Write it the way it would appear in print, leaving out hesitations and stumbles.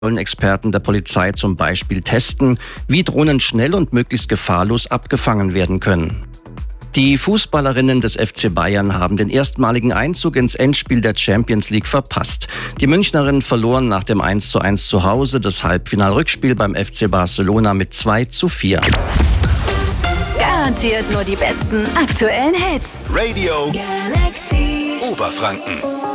Sollen Experten der Polizei zum Beispiel testen, wie Drohnen schnell und möglichst gefahrlos abgefangen werden können. Die Fußballerinnen des FC Bayern haben den erstmaligen Einzug ins Endspiel der Champions League verpasst. Die Münchnerinnen verloren nach dem 1:1 zu Hause das Halbfinalrückspiel beim FC Barcelona mit 2:4. Garantiert nur die besten aktuellen Hits. Radio Galaxy Oberfranken.